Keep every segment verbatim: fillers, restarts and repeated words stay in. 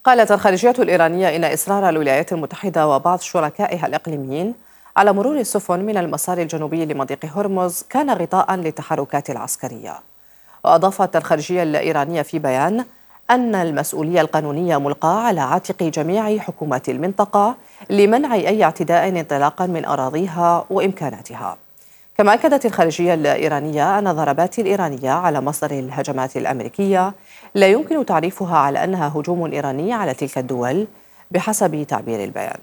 قالت الخارجية الإيرانية إن إصرار الولايات المتحدة وبعض شركائها الإقليميين على مرور السفن من المسار الجنوبي لمضيق هرمز كان غطاء للتحركات العسكرية. وأضافت الخارجية الإيرانية في بيان أن المسؤولية القانونية ملقاة على عاتق جميع حكومات المنطقة لمنع أي اعتداء انطلاقا من أراضيها وإمكاناتها. كما أكدت الخارجية الإيرانية أن الضربات الإيرانية على مصدر الهجمات الأمريكية لا يمكن تعريفها على أنها هجوم إيراني على تلك الدول بحسب تعبير البيان.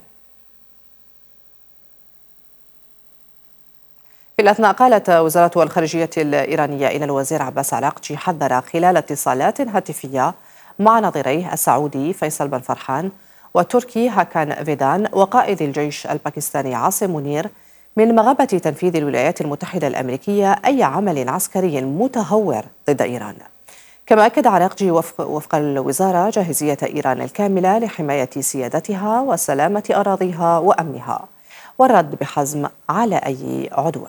في الأثناء قالت وزارة الخارجية الإيرانية إن الوزير عباس عراقجي حذر خلال اتصالات هاتفية مع نظيريه السعودي فيصل بن فرحان والتركي هاكان فيدان وقائد الجيش الباكستاني عاصم منير من مغبة تنفيذ الولايات المتحدة الأمريكية أي عمل عسكري متهور ضد إيران. كما أكد عراقجي وفق, وفق الوزارة جاهزية إيران الكاملة لحماية سيادتها وسلامة أراضيها وأمنها والرد بحزم على أي عدوان.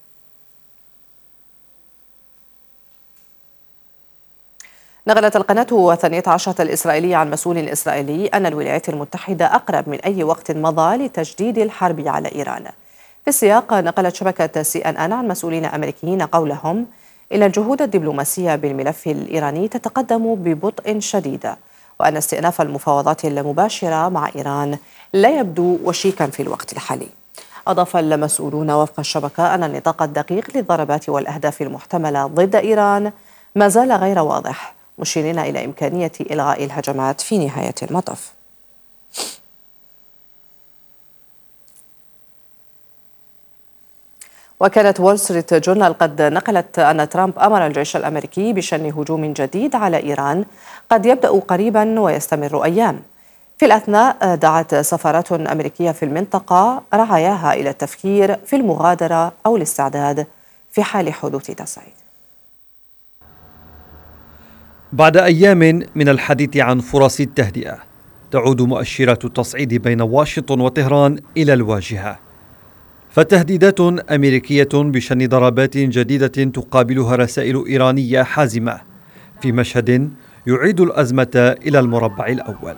نقلت القناة الثانية عشرة الإسرائيلية عن مسؤول إسرائيلي أن الولايات المتحدة أقرب من أي وقت مضى لتجديد الحرب على إيران. في السياق نقلت شبكة سي أن أن عن مسؤولين أمريكيين قولهم إن الجهود الدبلوماسية بالملف الإيراني تتقدم ببطء شديد، وأن استئناف المفاوضات المباشرة مع إيران لا يبدو وشيكا في الوقت الحالي. أضاف المسؤولون وفق الشبكة أن النطاق الدقيق للضربات والأهداف المحتملة ضد إيران ما زال غير واضح، مشيرين إلى إمكانية إلغاء الهجمات في نهاية المطاف. وكانت وول ستريت جورنال قد نقلت أن ترامب أمر الجيش الأمريكي بشن هجوم جديد على إيران قد يبدأ قريبا ويستمر أيام. في الأثناء دعت سفارات أمريكية في المنطقة رعاياها إلى التفكير في المغادرة أو الاستعداد في حال حدوث تصعيد. بعد أيام من الحديث عن فرص التهدئة، تعود مؤشرات التصعيد بين واشنطن وطهران إلى الواجهة، فتهديدات أمريكية بشن ضربات جديدة تقابلها رسائل إيرانية حازمة في مشهد يعيد الأزمة إلى المربع الأول.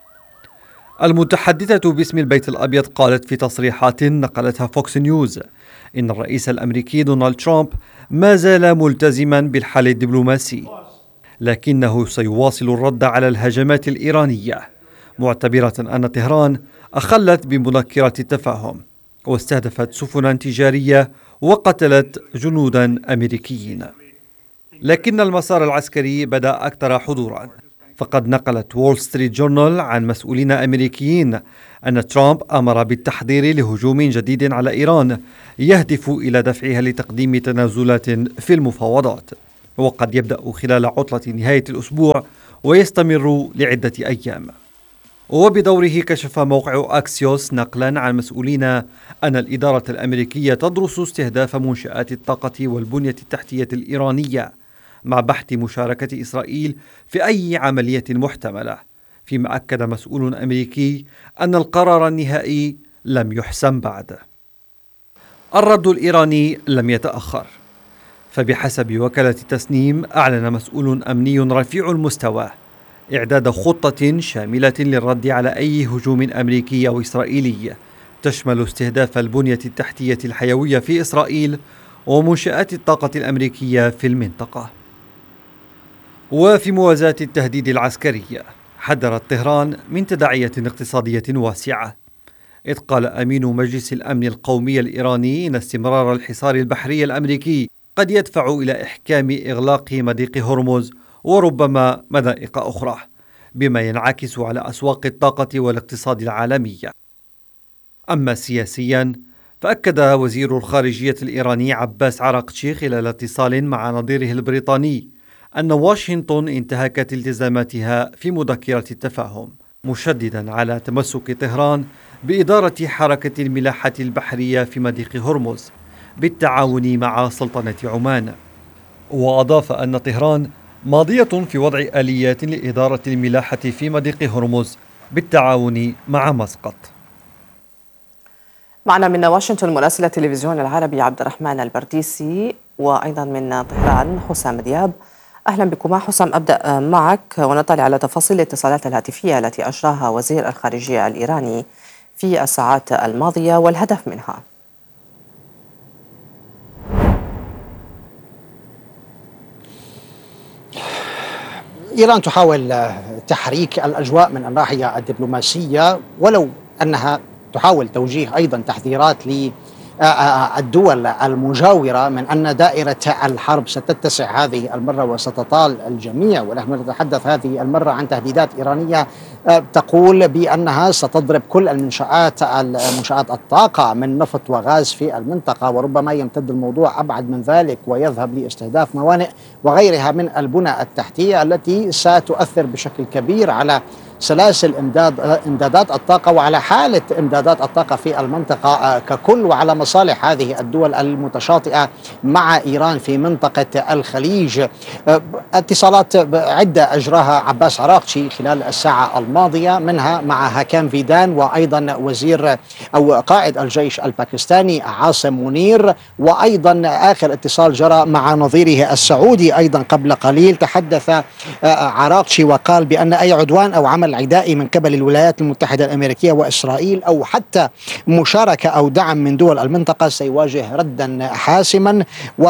المتحدثة باسم البيت الأبيض قالت في تصريحات نقلتها فوكس نيوز إن الرئيس الأمريكي دونالد ترامب ما زال ملتزما بالحل الدبلوماسي، لكنه سيواصل الرد على الهجمات الإيرانية، معتبرة أن طهران أخلت بمذكرة التفاهم واستهدفت سفنا تجارية وقتلت جنودا أمريكيين. لكن المسار العسكري بدأ أكثر حضورا، فقد نقلت وول ستريت جورنال عن مسؤولين أمريكيين أن ترامب أمر بالتحضير لهجوم جديد على إيران يهدف إلى دفعها لتقديم تنازلات في المفاوضات، وقد يبدأ خلال عطلة نهاية الأسبوع ويستمر لعدة أيام. وبدوره كشف موقع أكسيوس نقلا عن مسؤولين أن الإدارة الأمريكية تدرس استهداف منشآت الطاقة والبنية التحتية الإيرانية مع بحث مشاركة إسرائيل في أي عملية محتملة، فيما أكد مسؤول أمريكي أن القرار النهائي لم يحسم بعد. الرد الإيراني لم يتأخر، فبحسب وكالة تسنيم أعلن مسؤول أمني رفيع المستوى إعداد خطة شاملة للرد على أي هجوم أمريكي أو إسرائيلي تشمل استهداف البنية التحتية الحيوية في إسرائيل ومنشآت الطاقة الأمريكية في المنطقة. وفي موازاة التهديد العسكري، حذرت طهران من تداعية اقتصادية واسعة، إذ قال أمين مجلس الأمن القومي الإيراني إن استمرار الحصار البحري الأمريكي قد يدفع إلى إحكام إغلاق مضيق هرمز وربما مضائق أخرى، بما ينعكس على أسواق الطاقة والاقتصاد العالمي. أما سياسيا، فأكد وزير الخارجية الإيراني عباس عراقجي خلال اتصال مع نظيره البريطاني أن واشنطن انتهكت التزاماتها في مذكرة التفاهم، مشددا على تمسك طهران بإدارة حركة الملاحة البحرية في مضيق هرمز بالتعاون مع سلطنة عمان. وأضاف أن طهران ماضية في وضع آليات لإدارة الملاحة في مضيق هرمز بالتعاون مع مسقط. معنا من واشنطن مراسل التلفزيون العربي عبد الرحمن البرديسي، وأيضا من طهران حسام دياب. أهلا بكما. حسام، أبدأ معك ونطلع على تفاصيل الاتصالات الهاتفية التي أجراها وزير الخارجية الإيراني في الساعات الماضية والهدف منها. إيران تحاول تحريك الأجواء من الناحية الدبلوماسية، ولو أنها تحاول توجيه أيضا تحذيرات للدول المجاورة من أن دائرة الحرب ستتسع هذه المرة وستطال الجميع. ونحن نتحدث هذه المرة عن تهديدات إيرانية تقول بأنها ستضرب كل المنشآت منشآت الطاقة من نفط وغاز في المنطقة، وربما يمتد الموضوع أبعد من ذلك ويذهب لاستهداف موانئ وغيرها من البنى التحتية التي ستؤثر بشكل كبير على سلاسل امداد امدادات الطاقة وعلى حالة امدادات الطاقة في المنطقة ككل، وعلى مصالح هذه الدول المتشاطئة مع إيران في منطقة الخليج. اتصالات عدة أجراها عباس عراقچي خلال الساعة الماضية، منها مع هاكام فيدان وأيضا وزير أو قائد الجيش الباكستاني عاصم منير، وأيضا آخر اتصال جرى مع نظيره السعودي أيضا قبل قليل. تحدث عراقچي وقال بأن أي عدوان أو عمل عدائي من قبل الولايات المتحدة الأمريكية وإسرائيل أو حتى مشاركة أو دعم من دول المنطقة سيواجه ردا حاسما،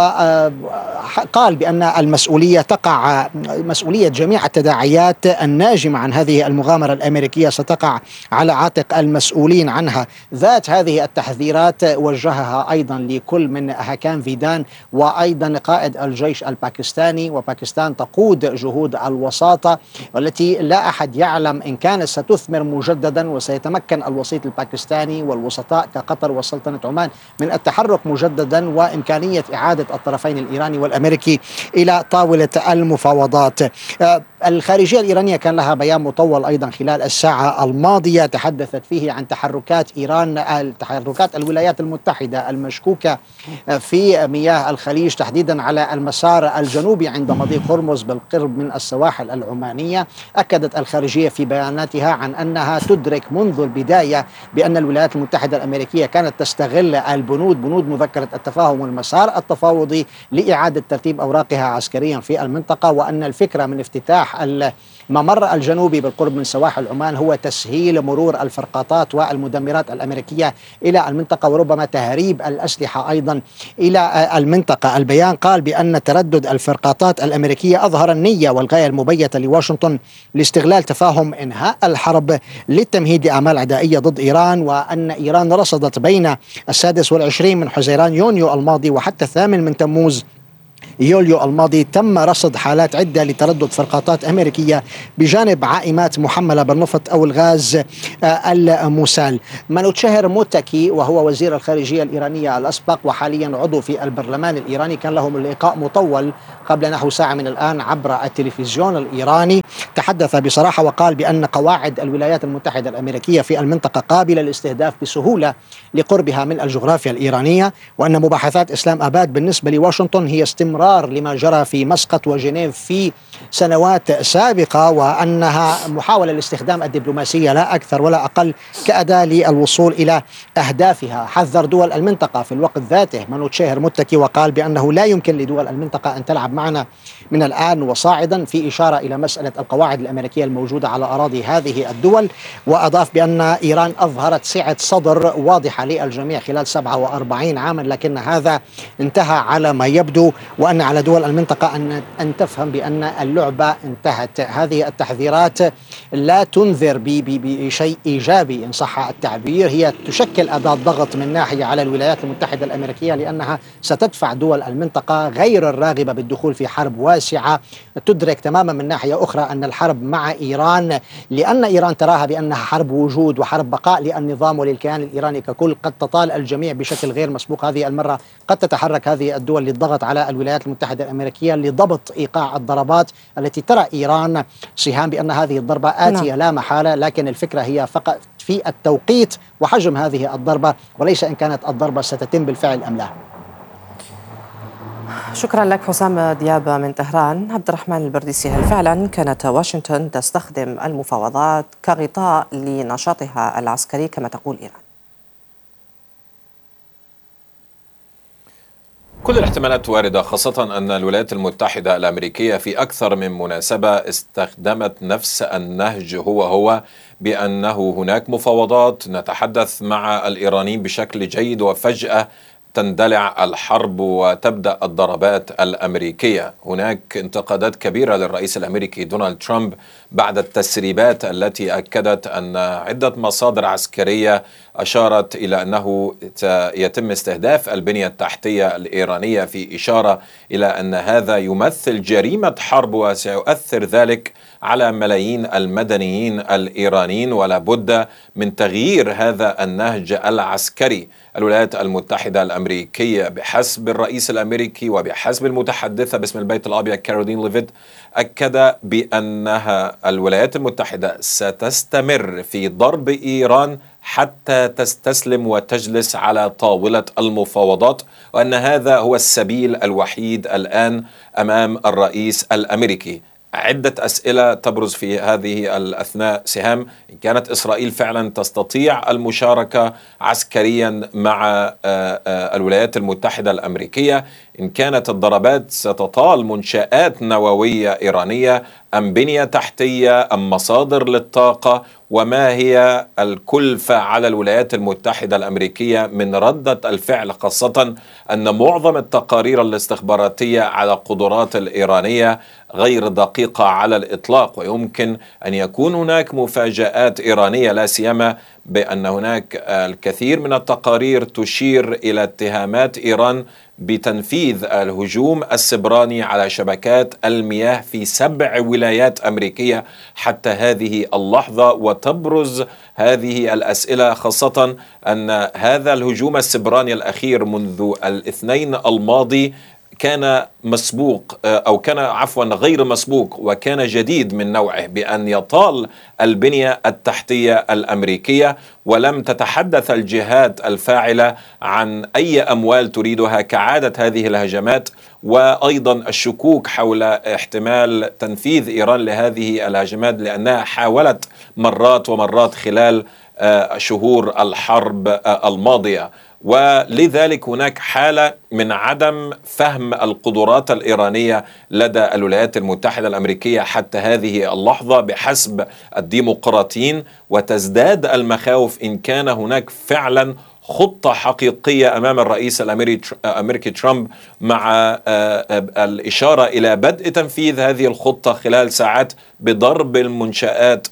وقال بأن المسؤولية تقع مسؤولية جميع التداعيات الناجمة عن هذه المغامرة الأمريكية ستقع على عاتق المسؤولين عنها. ذات هذه التحذيرات وجهها أيضا لكل من هاكام فيدان وأيضا قائد الجيش الباكستاني، وباكستان تقود جهود الوساطة والتي لا أحد يعلم إن كانت ستثمر مجددا، وسيتمكن الوسيط الباكستاني والوسطاء كقطر وسلطنة عمان من التحرك مجددا وإمكانية إعادة الطرفين الإيراني والأمريكي إلى طاولة المفاوضات. الخارجية الإيرانية كان لها بيان مطول أيضا خلال الساعة الماضية تحدثت فيه عن تحركات إيران تحركات الولايات المتحدة المشكوكة في مياه الخليج، تحديدا على المسار الجنوبي عند مضيق هرمز بالقرب من السواحل العمانية. أكدت الخارجية في بياناتها عن أنها تدرك منذ البداية بأن الولايات المتحدة الأمريكية كانت تستغل البنود بنود مذكرة التفاهم والمسار التفاوضي لإعادة ترتيب أوراقها عسكريا في المنطقة، وأن الفكرة من افتتاح الممر الجنوبي بالقرب من سواحل عمان هو تسهيل مرور الفرقاطات والمدمرات الأمريكية إلى المنطقة وربما تهريب الأسلحة أيضا إلى المنطقة. البيان قال بأن تردد الفرقاطات الأمريكية أظهر النية والغاية المبيتة لواشنطن لاستغلال تفاهم إنهاء الحرب للتمهيد لأعمال عدائية ضد إيران، وأن إيران رصدت بين السادس والعشرين من حزيران يونيو الماضي وحتى الثامن من تموز يوليو الماضي تم رصد حالات عدة لتردد فرقاطات أمريكية بجانب عائمات محملة بالنفط أو الغاز المسال. منوتشهر موتكي وهو وزير الخارجية الإيرانية الأسبق وحاليا عضو في البرلمان الإيراني كان لهم لقاء مطول قبل نحو ساعة من الآن عبر التلفزيون الإيراني، تحدث بصراحة وقال بأن قواعد الولايات المتحدة الأمريكية في المنطقة قابلة للاستهداف بسهولة لقربها من الجغرافيا الإيرانية، وأن مباحثات إسلام آباد بالنسبة لواشنطن هي استمرار لما جرى في مسقط وجنيف في سنوات سابقة، وأنها محاولة لاستخدام الدبلوماسية لا أكثر ولا أقل كأداة للوصول إلى أهدافها. حذر دول المنطقة في الوقت ذاته منوتشهر متكي وقال بأنه لا يمكن لدول المنطقة أن تلعب معنا من الآن وصاعدا، في إشارة إلى مسألة القواعد الأمريكية الموجودة على أراضي هذه الدول. وأضاف بأن إيران أظهرت سعة صدر واضحة للجميع خلال سبعة وأربعين عاما، لكن هذا انتهى على ما يبدو، وأن على دول المنطقة أن أن تفهم بأن اللعبة انتهت. هذه التحذيرات لا تنذر بشيء إيجابي إن صح التعبير، هي تشكل أداة ضغط من ناحية على الولايات المتحدة الأمريكية، لأنها ستدفع دول المنطقة غير الراغبة بالدخول في حرب واسعة تدرك تماما من ناحية أخرى أن الحرب مع إيران، لأن إيران تراها بأنها حرب وجود وحرب بقاء للنظام وللكيان الإيراني ككل، قد تطال الجميع بشكل غير مسبوق. هذه المرة قد تتحرك هذه الدول للضغط على الولايات المتحدة الأمريكية لضبط إيقاع الضربات التي ترى إيران سهام بأن هذه الضربة آتية لا محالة، لكن الفكرة هي فقط في التوقيت وحجم هذه الضربة وليس إن كانت الضربة ستتم بالفعل أم لا. شكرا لك حسام دياب من طهران. عبد الرحمن البرديسي، هل فعلا كانت واشنطن تستخدم المفاوضات كغطاء لنشاطها العسكري كما تقول إيران؟ كل الاحتمالات واردة، خاصة أن الولايات المتحدة الأمريكية في أكثر من مناسبة استخدمت نفس النهج هو هو بأنه هناك مفاوضات، نتحدث مع الإيرانيين بشكل جيد، وفجأة تندلع الحرب وتبدأ الضربات الأمريكية. هناك انتقادات كبيرة للرئيس الأمريكي دونالد ترامب بعد التسريبات التي أكدت أن عدة مصادر عسكرية أشارت إلى أنه يتم استهداف البنية التحتية الإيرانية، في إشارة إلى أن هذا يمثل جريمة حرب وسيؤثر ذلك على ملايين المدنيين الإيرانيين، ولا بد من تغيير هذا النهج العسكري. الولايات المتحدة الأمريكية بحسب الرئيس الأمريكي وبحسب المتحدثة باسم البيت الأبيض كارولين ليفيت أكد بأنها الولايات المتحدة ستستمر في ضرب إيران حتى تستسلم وتجلس على طاولة المفاوضات، وأن هذا هو السبيل الوحيد الآن أمام الرئيس الأمريكي. عدة أسئلة تبرز في هذه الأثناء سهام. إن كانت إسرائيل فعلا تستطيع المشاركة عسكريا مع الولايات المتحدة الأمريكية، إن كانت الضربات ستطال منشآت نووية إيرانية أم بنية تحتية أم مصادر للطاقة، وما هي الكلفة على الولايات المتحدة الأمريكية من ردة الفعل، خاصة أن معظم التقارير الاستخباراتية على القدرات الإيرانية غير دقيقة على الإطلاق، ويمكن أن يكون هناك مفاجآت إيرانية، لا سيما بأن هناك الكثير من التقارير تشير إلى اتهامات إيران بتنفيذ الهجوم السبراني على شبكات المياه في سبع ولايات أمريكية حتى هذه اللحظة. وتبرز هذه الأسئلة خاصة أن هذا الهجوم السبراني الأخير منذ الاثنين الماضي كان مسبوق أو كان عفوا غير مسبوق، وكان جديد من نوعه بأن يطال البنية التحتية الأمريكية، ولم تتحدث الجهات الفاعلة عن أي أموال تريدها كعادة هذه الهجمات، وأيضا الشكوك حول احتمال تنفيذ إيران لهذه الهجمات، لأنها حاولت مرات ومرات خلال شهور الحرب الماضية. ولذلك هناك حالة من عدم فهم القدرات الإيرانية لدى الولايات المتحدة الأمريكية حتى هذه اللحظة بحسب الديمقراطيين، وتزداد المخاوف إن كان هناك فعلا خطة حقيقية أمام الرئيس الأمريكي ترامب، مع الإشارة إلى بدء تنفيذ هذه الخطة خلال ساعات بضرب المنشآت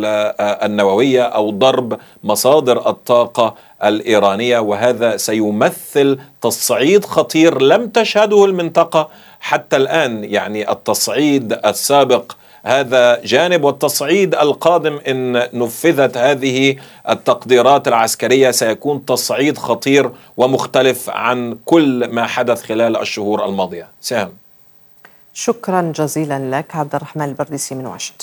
النووية أو ضرب مصادر الطاقة الإيرانية. وهذا سيمثل تصعيد خطير لم تشهده المنطقة حتى الآن. يعني التصعيد السابق هذا جانب، والتصعيد القادم إن نفذت هذه التقديرات العسكرية سيكون تصعيد خطير ومختلف عن كل ما حدث خلال الشهور الماضية. سام. شكرا جزيلا لك عبد الرحمن البرديسي من واشنطن.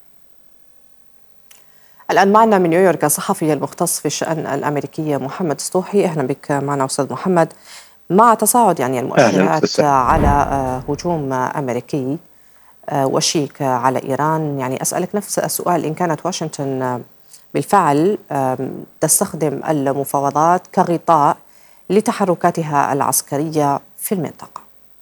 الآن معنا من نيويورك الصحفي المختص في الشأن الأمريكية محمد سطوحي. أهلا بك معنا أستاذ محمد. مع تصاعد يعني المؤشرات على هجوم أمريكي وشيك على إيران، يعني أسألك نفس السؤال، إن كانت واشنطن بالفعل تستخدم المفاوضات كغطاء لتحركاتها العسكرية في المنطقة؟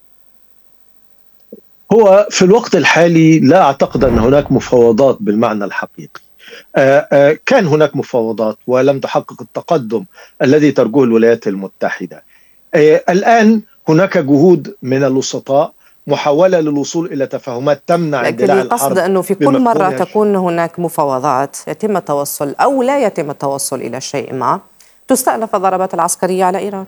هو في الوقت الحالي لا أعتقد أن هناك مفاوضات بالمعنى الحقيقي. كان هناك مفاوضات ولم تحقق التقدم الذي ترجوه الولايات المتحدة. الآن هناك جهود من الوسطاء، محاولة للوصول إلى تفاهمات تمنع اندلاع الحرب. القصد أنه في كل مرة تكون هناك مفاوضات يتم التوصل أو لا يتم التوصل إلى شيء ما، تستأنف الضربات العسكرية على إيران.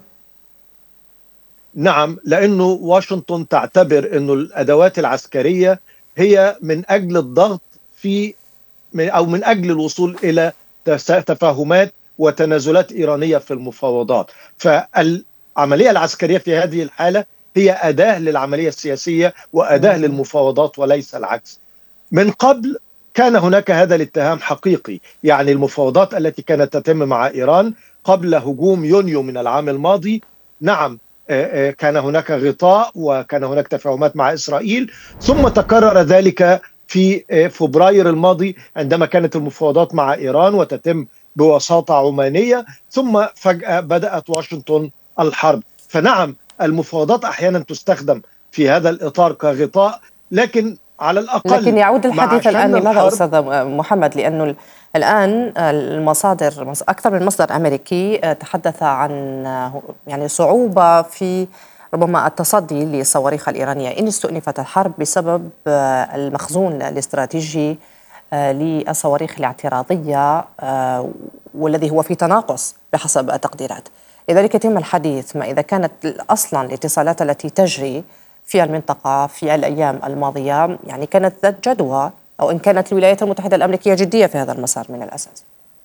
نعم، لأنه واشنطن تعتبر أنه الأدوات العسكرية هي من أجل الضغط في أو من أجل الوصول إلى تفاهمات وتنازلات إيرانية في المفاوضات. فالعملية العسكرية في هذه الحالة هي أداة للعملية السياسية وأداة للمفاوضات وليس العكس. من قبل كان هناك هذا الاتهام حقيقي، يعني المفاوضات التي كانت تتم مع إيران قبل هجوم يونيو من العام الماضي، نعم كان هناك غطاء وكان هناك تفاهمات مع إسرائيل، ثم تكرر ذلك في فبراير الماضي عندما كانت المفاوضات مع إيران وتتم بوساطة عمانية، ثم فجأة بدأت واشنطن الحرب. فنعم المفاوضات أحيانا تستخدم في هذا الإطار كغطاء، لكن على الأقل لكن يعود الحديث الآن لماذا أستاذ محمد؟ لأنه الآن المصادر أكثر من مصدر أمريكي تحدث عن يعني صعوبة في ربما التصدي للصواريخ الإيرانية إن استؤنفت الحرب بسبب المخزون الاستراتيجي للصواريخ الاعتراضية والذي هو في تناقص بحسب التقديرات. لذلك يتم الحديث ما إذا كانت أصلا الاتصالات التي تجري في المنطقة في الأيام الماضية يعني كانت ذات جدوى، أو إن كانت الولايات المتحدة الأمريكية جدية في هذا المسار من الأساس.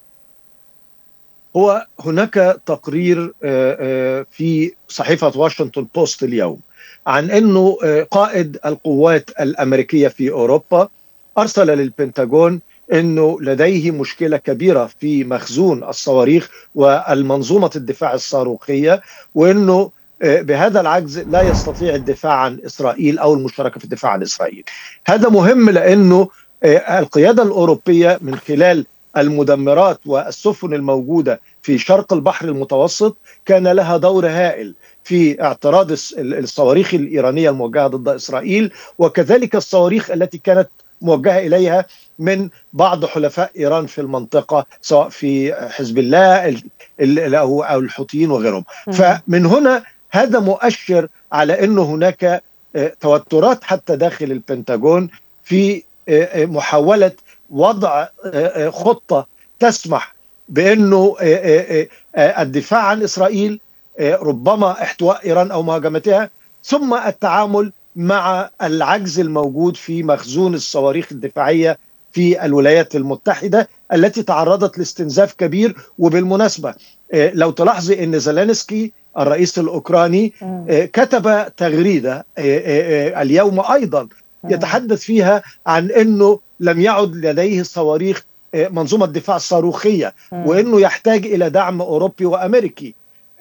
هو هناك تقرير في صحيفة واشنطن بوست اليوم عن أنه قائد القوات الأمريكية في أوروبا أرسل للبنتاغون أنه لديه مشكلة كبيرة في مخزون الصواريخ والمنظومة الدفاع الصاروخية، وأنه بهذا العجز لا يستطيع الدفاع عن إسرائيل أو المشاركة في الدفاع عن إسرائيل. هذا مهم لأنه القيادة الأوروبية من خلال المدمرات والسفن الموجودة في شرق البحر المتوسط كان لها دور هائل في اعتراض الصواريخ الإيرانية الموجهة ضد إسرائيل، وكذلك الصواريخ التي كانت موجهة إليها من بعض حلفاء إيران في المنطقة سواء في حزب الله أو الحوثيين وغيرهم. فمن هنا هذا مؤشر على أنه هناك توترات حتى داخل البنتاغون في محاولة وضع خطة تسمح بأنه الدفاع عن إسرائيل، ربما احتواء إيران أو مهاجمتها، ثم التعامل مع العجز الموجود في مخزون الصواريخ الدفاعية في الولايات المتحدة التي تعرضت لاستنزاف كبير. وبالمناسبة لو تلاحظي أن زيلينسكي الرئيس الأوكراني كتب تغريدة اليوم أيضا يتحدث فيها عن أنه لم يعد لديه صواريخ منظومة دفاع صاروخية وأنه يحتاج إلى دعم أوروبي وأمريكي.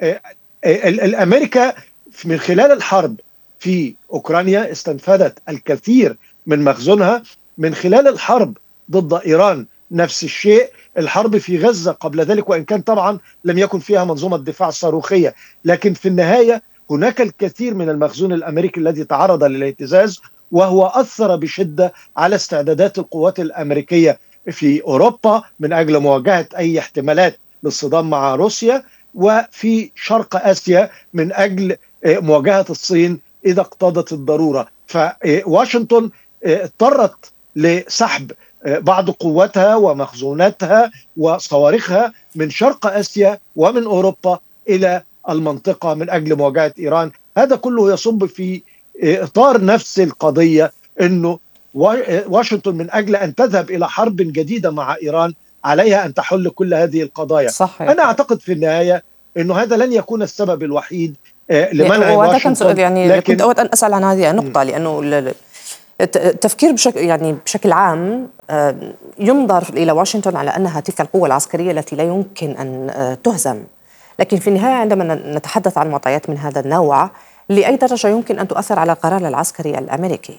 الأمريكا من خلال الحرب في أوكرانيا استنفذت الكثير من مخزونها، من خلال الحرب ضد إيران نفس الشيء، الحرب في غزة قبل ذلك وإن كان طبعا لم يكن فيها منظومة دفاع صاروخية، لكن في النهاية هناك الكثير من المخزون الأمريكي الذي تعرض للاهتزاز، وهو أثر بشدة على استعدادات القوات الأمريكية في أوروبا من أجل مواجهة أي احتمالات للصدام مع روسيا، وفي شرق آسيا من أجل مواجهة الصين إذا اقتضت الضرورة. فواشنطن اضطرت لسحب بعض قواتها ومخزوناتها وصواريخها من شرق آسيا ومن أوروبا إلى المنطقة من أجل مواجهة إيران. هذا كله يصب في إطار نفس القضية، أنه واشنطن من أجل أن تذهب إلى حرب جديدة مع إيران عليها أن تحل كل هذه القضايا. صحيح. أنا أعتقد في النهاية أنه هذا لن يكون السبب الوحيد لمنع وهذا كان سؤال يعني لكن كنت أود أن أسأل عن هذه النقطة، لأنه التفكير بشكل يعني بشكل عام ينظر إلى واشنطن على أنها تلك القوة العسكرية التي لا يمكن أن تهزم، لكن في النهاية عندما نتحدث عن معطيات من هذا النوع لأي درجة يمكن أن تؤثر على القرار العسكري الأمريكي؟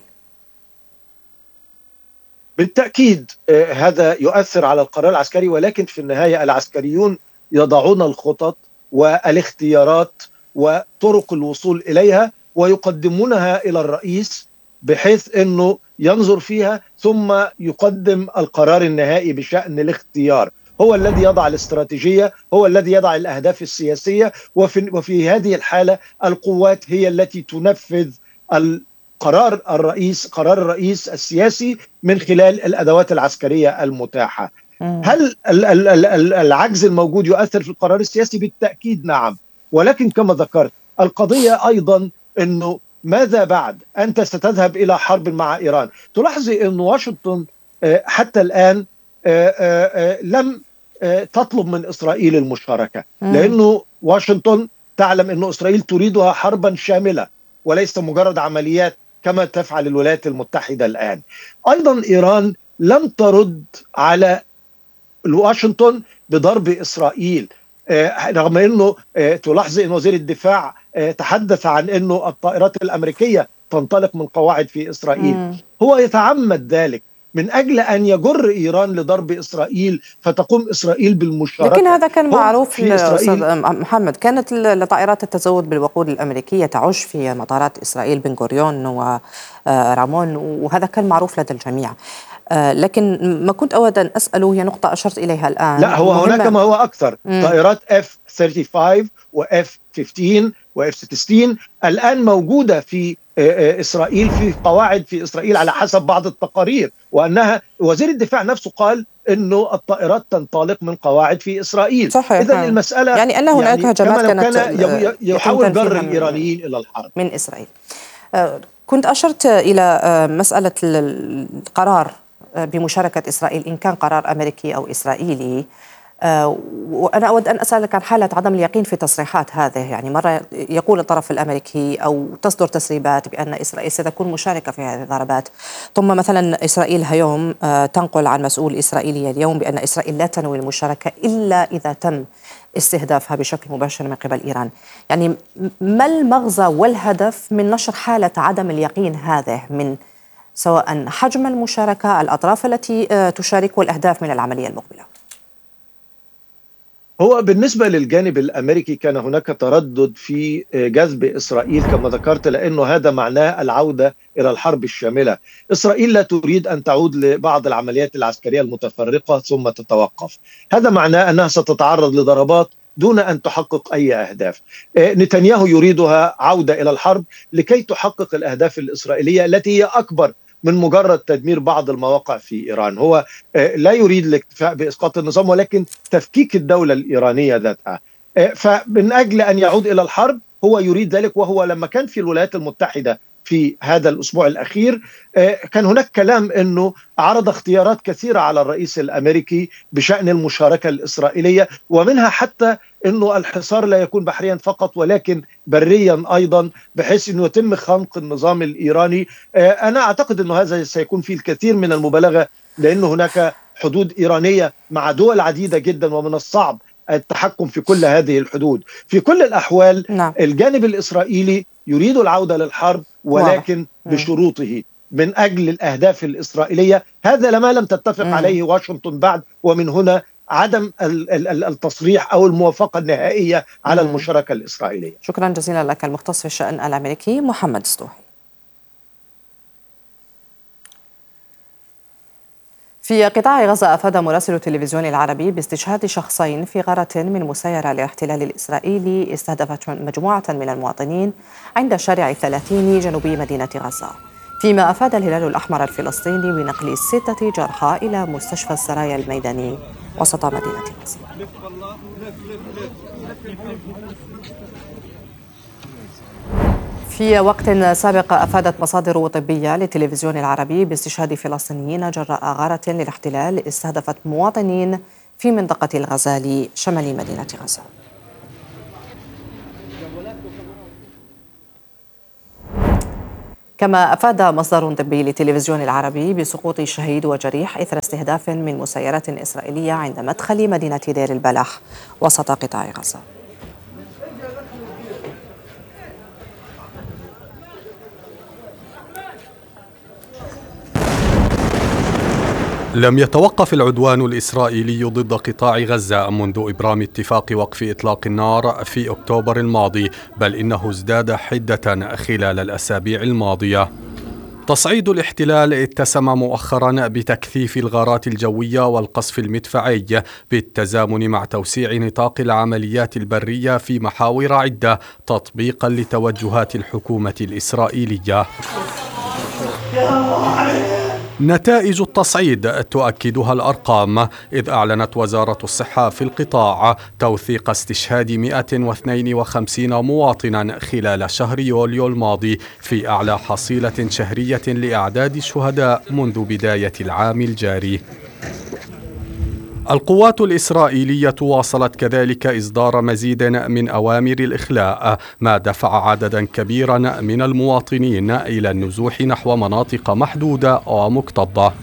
بالتأكيد هذا يؤثر على القرار العسكري، ولكن في النهاية العسكريون يضعون الخطط والاختيارات وطرق الوصول إليها ويقدمونها إلى الرئيس بحيث أنه ينظر فيها ثم يقدم القرار النهائي بشأن الاختيار. هو الذي يضع الاستراتيجية، هو الذي يضع الأهداف السياسية، وفي, وفي هذه الحالة القوات هي التي تنفذ القرار الرئيس قرار الرئيس السياسي من خلال الأدوات العسكرية المتاحة. هل العجز الموجود يؤثر في القرار السياسي؟ بالتأكيد نعم، ولكن كما ذكرت القضية أيضا أنه ماذا بعد؟ أنت ستذهب إلى حرب مع إيران. تلاحظي أن واشنطن حتى الآن لم تطلب من إسرائيل المشاركة، لأنه واشنطن تعلم أن إسرائيل تريدها حربا شاملة وليس مجرد عمليات كما تفعل الولايات المتحدة الآن. أيضا إيران لم ترد على واشنطن بضرب إسرائيل، رغم أنه تلاحظي أن وزير الدفاع تحدث عن أنه الطائرات الأمريكية تنطلق من قواعد في إسرائيل. مم. هو يتعمد ذلك من أجل أن يجر إيران لضرب إسرائيل، فتقوم إسرائيل بالمشاركة. لكن هذا كان معروف في إسرائيل. محمد، كانت لطائرات التزود بالوقود الأمريكية تعج في مطارات إسرائيل بن غوريون ورامون، وهذا كان معروف لدى الجميع. لكن ما كنت أود أن أسأله هي نقطة أشرت إليها الآن. لا، هو هناك ما هو أكثر. مم. طائرات إف ثلاثة وثلاثين وإف خمسة عشر وإف ستة عشر الآن موجودة في إسرائيل، في قواعد في إسرائيل على حسب بعض التقارير، وأنها وزير الدفاع نفسه قال إنه الطائرات تنطلق من قواعد في إسرائيل. صحيح. إذن المسألة يعني أن هناك يعني هجمات كانت كان يحاول جر الإيرانيين إلى الحرب من إسرائيل. كنت أشرت إلى مسألة القرار بمشاركة إسرائيل، إن كان قرار أمريكي أو إسرائيلي، وأنا أود أن أسألك عن حالة عدم اليقين في تصريحات هذه. يعني مرة يقول الطرف الأمريكي أو تصدر تسريبات بأن إسرائيل ستكون مشاركة في هذه الضربات، ثم مثلا إسرائيل اليوم تنقل عن مسؤول إسرائيلي اليوم بأن إسرائيل لا تنوي المشاركة إلا إذا تم استهدافها بشكل مباشر من قبل إيران. يعني ما المغزى والهدف من نشر حالة عدم اليقين هذه، من سواء حجم المشاركة، الأطراف التي تشارك، والأهداف من العملية المقبلة؟ هو بالنسبة للجانب الأمريكي كان هناك تردد في جذب إسرائيل كما ذكرت، لأنه هذا معناه العودة إلى الحرب الشاملة. إسرائيل لا تريد أن تعود لبعض العمليات العسكرية المتفرقة ثم تتوقف، هذا معناه أنها ستتعرض لضربات دون أن تحقق أي أهداف. نتنياهو يريدها عودة إلى الحرب لكي تحقق الأهداف الإسرائيلية التي هي أكبر من مجرد تدمير بعض المواقع في إيران. هو لا يريد الاكتفاء بإسقاط النظام ولكن تفكيك الدولة الإيرانية ذاتها. فمن أجل أن يعود إلى الحرب هو يريد ذلك. وهو لما كان في الولايات المتحدة في هذا الأسبوع الأخير كان هناك كلام أنه عرض اختيارات كثيرة على الرئيس الأمريكي بشأن المشاركة الإسرائيلية، ومنها حتى أنه الحصار لا يكون بحريا فقط ولكن بريا أيضا، بحيث أنه يتم خنق النظام الإيراني. أنا أعتقد أنه هذا سيكون فيه الكثير من المبالغة، لأنه هناك حدود إيرانية مع دول عديدة جدا، ومن الصعب التحكم في كل هذه الحدود. في كل الأحوال نعم. الجانب الإسرائيلي يريد العودة للحرب ولكن واو. بشروطه من أجل الأهداف الإسرائيلية. هذا لما لم تتفق مم. عليه واشنطن بعد، ومن هنا عدم التصريح أو الموافقة النهائية على مم. المشاركة الإسرائيلية. شكرا جزيلا لك المختص في الشأن الأمريكي محمد ستوحي. في قطاع غزة أفاد مراسل التلفزيون العربي باستشهاد شخصين في غارة من مسيرة للاحتلال الإسرائيلي استهدفت مجموعة من المواطنين عند شارع ثلاثين جنوب مدينة غزة، فيما أفاد الهلال الأحمر الفلسطيني بنقل ستة جرحى إلى مستشفى السرايا الميداني وسط مدينة غزة. في وقت سابق أفادت مصادر طبية للتلفزيون العربي باستشهاد فلسطينيين جراء غارة للاحتلال استهدفت مواطنين في منطقة الغزال شمال مدينة غزة. كما أفاد مصدر طبي للتلفزيون العربي بسقوط شهيد وجريح إثر استهداف من مسيرة إسرائيلية عند مدخل مدينة دير البلح وسط قطاع غزة. لم يتوقف العدوان الإسرائيلي ضد قطاع غزة منذ إبرام اتفاق وقف إطلاق النار في أكتوبر الماضي، بل إنه ازداد حدة خلال الأسابيع الماضية. تصعيد الاحتلال اتسم مؤخرا بتكثيف الغارات الجوية والقصف المدفعي بالتزامن مع توسيع نطاق العمليات البرية في محاور عدة تطبيقا لتوجهات الحكومة الإسرائيلية. نتائج التصعيد تؤكدها الأرقام، إذ أعلنت وزارة الصحة في القطاع توثيق استشهاد مئة واثنين وخمسين مواطنا خلال شهر يوليو الماضي في أعلى حصيلة شهرية لأعداد الشهداء منذ بداية العام الجاري. القوات الإسرائيلية واصلت كذلك إصدار مزيد من أوامر الإخلاء، ما دفع عددا كبيرا من المواطنين إلى النزوح نحو مناطق محدودة ومكتظة.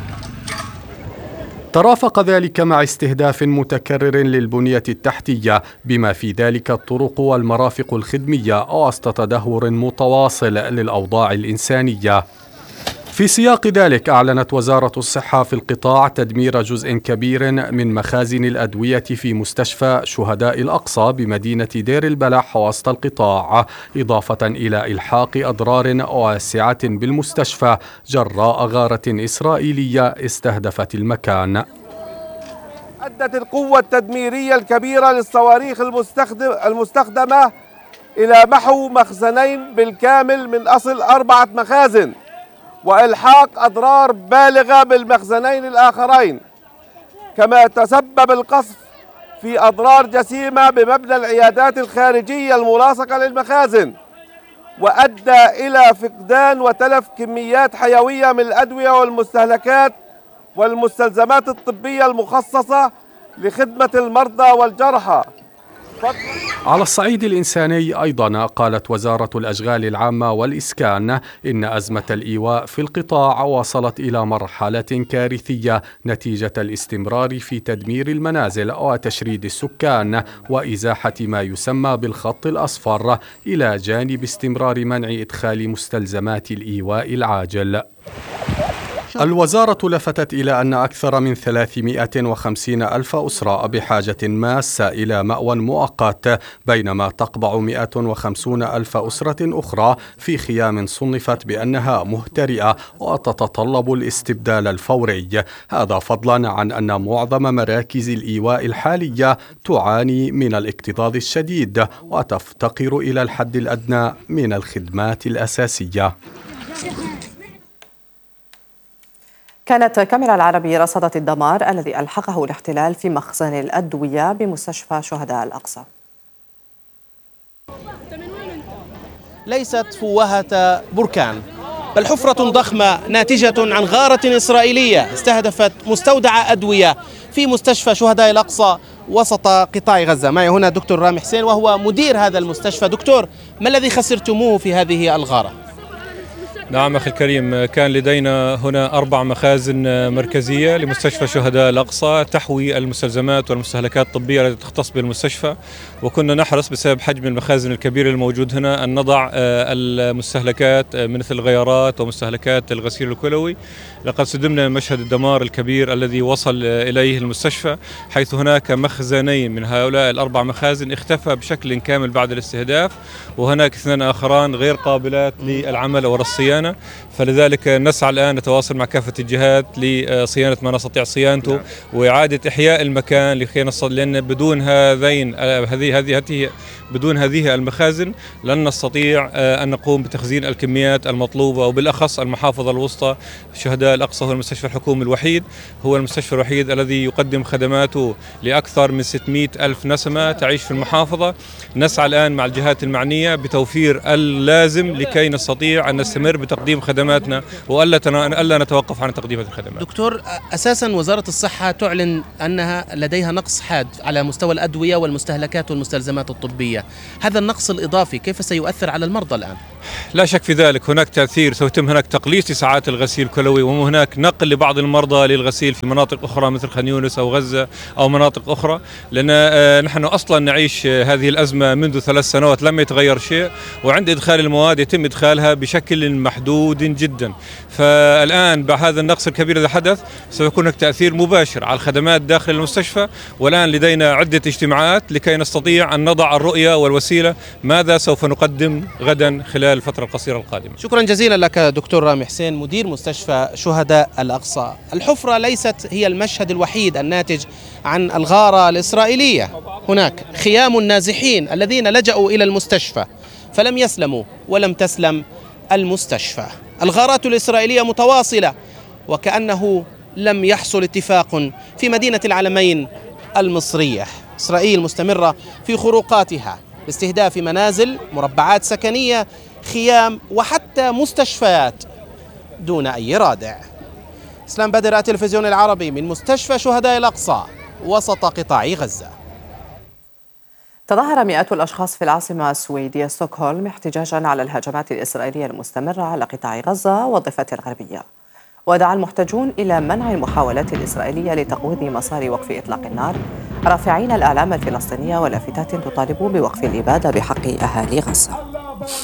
ترافق ذلك مع استهداف متكرر للبنية التحتية بما في ذلك الطرق والمرافق الخدمية وسط تدهور متواصل للأوضاع الإنسانية. في في سياق ذلك أعلنت وزارة الصحة في القطاع تدمير جزء كبير من مخازن الأدوية في مستشفى شهداء الأقصى بمدينة دير البلح وسط القطاع، إضافة إلى إلحاق أضرار واسعة بالمستشفى جراء غارة إسرائيلية استهدفت المكان. أدت القوة التدميرية الكبيرة للصواريخ المستخدم المستخدمة إلى محو مخزنين بالكامل من أصل أربعة مخازن، وإلحاق أضرار بالغة بالمخزنين الآخرين، كما تسبب القصف في أضرار جسيمة بمبنى العيادات الخارجية الملاصقة للمخازن، وأدى إلى فقدان وتلف كميات حيوية من الأدوية والمستهلكات والمستلزمات الطبية المخصصة لخدمة المرضى والجرحى. على الصعيد الإنساني أيضا قالت وزارة الأشغال العامة والإسكان إن أزمة الإيواء في القطاع وصلت إلى مرحلة كارثية نتيجة الاستمرار في تدمير المنازل وتشريد السكان وإزاحة ما يسمى بالخط الأصفر، إلى جانب استمرار منع إدخال مستلزمات الإيواء العاجل. الوزارة لفتت إلى أن أكثر من ثلاثمائة وخمسين ألف أسرة بحاجة ماسة إلى مأوى مؤقت، بينما تقبع مئة وخمسين ألف أسرة أخرى في خيام صنفت بأنها مهترئة وتتطلب الاستبدال الفوري، هذا فضلا عن أن معظم مراكز الإيواء الحالية تعاني من الاكتظاظ الشديد وتفتقر إلى الحد الأدنى من الخدمات الأساسية. كانت كاميرا العربي رصدت الدمار الذي ألحقه الاحتلال في مخزن الأدوية بمستشفى شهداء الأقصى. ليست فوهة بركان، بل حفرة ضخمة ناتجة عن غارة إسرائيلية استهدفت مستودع أدوية في مستشفى شهداء الأقصى وسط قطاع غزة. معي هنا دكتور رامي حسين وهو مدير هذا المستشفى. دكتور، ما الذي خسرتموه في هذه الغارة؟ نعم أخي الكريم، كان لدينا هنا أربع مخازن مركزية لمستشفى شهداء الأقصى تحوي المستلزمات والمستهلكات الطبية التي تختص بالمستشفى، وكنا نحرص بسبب حجم المخازن الكبير الموجود هنا أن نضع المستهلكات مثل الغيارات ومستهلكات الغسيل الكلوي. لقد صدمنا من مشهد الدمار الكبير الذي وصل إليه المستشفى، حيث هناك مخزنين من هؤلاء الأربع مخازن اختفى بشكل كامل بعد الاستهداف، وهناك اثنان آخران غير قابلات للعمل أو الصيانة، فلذلك نسعى الآن نتواصل مع كافة الجهات لصيانة ما نستطيع صيانته وإعادة إحياء المكان لكي نصل، لأن بدون هذين هذه هذه بدون هذه المخازن لن نستطيع أن نقوم بتخزين الكميات المطلوبة، وبالأخص المحافظة الوسطى شهداء الأقصى هو المستشفى الحكومي الوحيد، هو المستشفى الوحيد الذي يقدم خدماته لأكثر من ستمائة ألف نسمة تعيش في المحافظة. نسعى الآن مع الجهات المعنية بتوفير اللازم لكي نستطيع أن نستمر بتقديم خدماتنا وألا ألا نتوقف عن تقديم هذه الخدمات. دكتور، أساسا وزارة الصحة تعلن أنها لديها نقص حاد على مستوى الأدوية والمستهلكات والمستلزمات الطبية، هذا النقص الإضافي كيف سيؤثر على المرضى الآن؟ لا شك في ذلك، هناك تأثير، سيتم هناك تقليص ساعات الغسيل الكلوي، وهناك نقل لبعض المرضى للغسيل في مناطق أخرى مثل خان يونس أو غزة أو مناطق أخرى، لأن نحن أصلا نعيش هذه الأزمة منذ ثلاث سنوات لم يتغير شيء، وعند إدخال المواد يتم إدخالها بشكل محدود جدا، فالآن بهذا النقص الكبير الذي حدث سيكون هناك تأثير مباشر على الخدمات داخل المستشفى، والآن لدينا عدة اجتماعات لكي نستطيع أن نضع الرؤية والوسيلة ماذا سوف نقدم غدا خلال الفترة القصيرة القادمة. شكرا جزيلا لك دكتور رامي حسين مدير مستشفى شهداء الأقصى. الحفرة ليست هي المشهد الوحيد الناتج عن الغارة الإسرائيلية، هناك خيام النازحين الذين لجأوا إلى المستشفى فلم يسلموا ولم تسلم المستشفى. الغارات الإسرائيلية متواصلة وكأنه لم يحصل اتفاق في مدينة العلمين المصرية. إسرائيل مستمرة في خروقاتها باستهداف منازل، مربعات سكنية، خيام وحتى مستشفيات دون أي رادع. إسلام بدر، التلفزيون العربي من مستشفى شهداء الأقصى وسط قطاع غزة. تظاهر مئات الأشخاص في العاصمة السويدية ستوكهولم احتجاجا على الهجمات الإسرائيلية المستمرة على قطاع غزة والضفة الغربية، ودعا المحتجون إلى منع المحاولات الإسرائيلية لتقويض مسار وقف إطلاق النار، رافعين الأعلام الفلسطينية ولافتات تطالب بوقف الإبادة بحق أهالي غزة.